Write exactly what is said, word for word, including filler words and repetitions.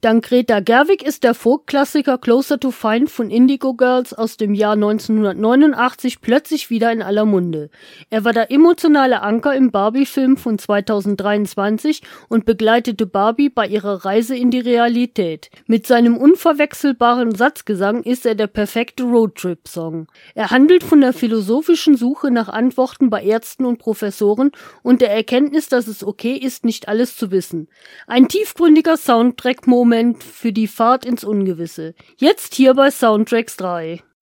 Dank Greta Gerwig ist der Folk-Klassiker Closer to Fine von Indigo Girls aus dem Jahr neunzehnhundertneunundachtzig plötzlich wieder in aller Munde. Er war der emotionale Anker im Barbie-Film von zweitausenddreiundzwanzig und begleitete Barbie bei ihrer Reise in die Realität. Mit seinem unverwechselbaren Satzgesang ist er der perfekte Roadtrip-Song. Er handelt von der philosophischen Suche nach Antworten bei Ärzten und Professoren und der Erkenntnis, dass es okay ist, nicht alles zu wissen. Ein tiefgründiger Soundtrack-Moment für die Fahrt ins Ungewisse. Jetzt hier bei Soundtracks drei.